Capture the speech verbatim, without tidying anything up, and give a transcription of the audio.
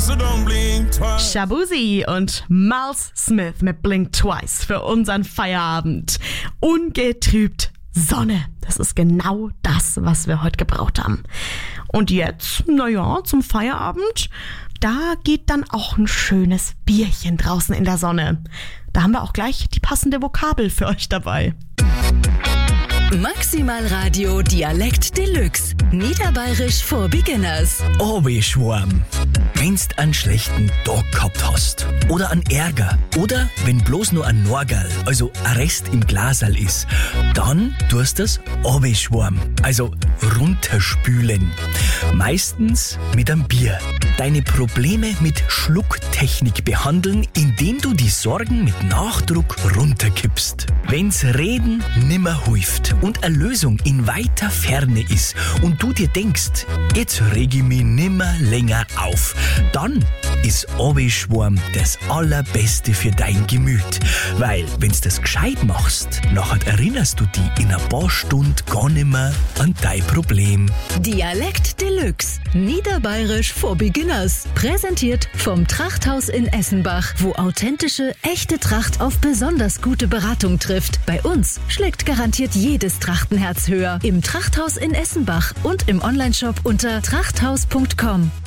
so don't blink twice. Shabuzi und Miles Smith mit Blink Twice für unseren Feierabend. Ungetrübt Sonne. Das ist genau das, was wir heute gebraucht haben. Und jetzt, naja, zum Feierabend, da geht dann auch ein schönes Bierchen draußen in der Sonne. Da haben wir auch gleich die passende Vokabel für euch dabei. Maximal Radio Dialekt Deluxe. Niederbayerisch for Beginners. Obi-Schwarm. Wenn's einen schlechten Tag gehabt hast oder einen Ärger oder wenn bloß nur ein Norgerl, also ein Rest im Glaserl ist, dann tust du das Obi-Schwarm, also runterspülen. Meistens mit einem Bier. Deine Probleme mit Schlucktechnik behandeln, indem du die Sorgen mit Nachdruck runterkippst. Wenn's Reden nimmer hilft und eine Lösung in weiter Ferne ist und du dir denkst, jetzt reg ich mich nimmer länger auf, dann ist Obi-Schwarm das Allerbeste für dein Gemüt. Weil, wenn's das gescheit machst, nachher erinnerst du dich in ein paar Stunden gar nimmer an dein Problem. Dialekt Deluxe. Niederbayerisch for Beginners. Präsentiert vom Trachthaus in Essenbach, wo authentische, echte Tracht auf besonders gute Beratung trifft. Bei uns schlägt garantiert jedes Trachtenherz höher. Im Trachthaus in Essenbach und im Onlineshop unter trachthaus punkt com.